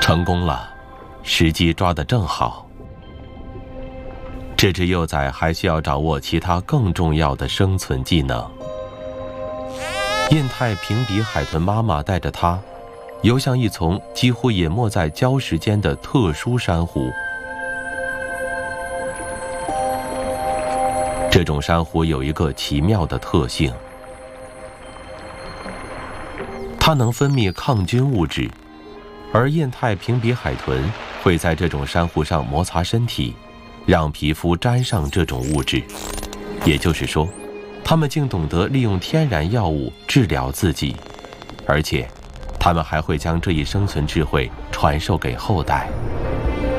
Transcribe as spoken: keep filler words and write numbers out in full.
成功了，时机抓得正好。这只幼崽还需要掌握其他更重要的生存技能。印太平鼻海豚妈妈带着它游向一丛几乎隐没在礁石间的特殊珊瑚。这种珊瑚有一个奇妙的特性，它能分泌抗菌物质，而印太平鼻海豚会在这种珊瑚上摩擦身体，让皮肤沾上这种物质。也就是说，它们竟懂得利用天然药物治疗自己，而且它们还会将这一生存智慧传授给后代。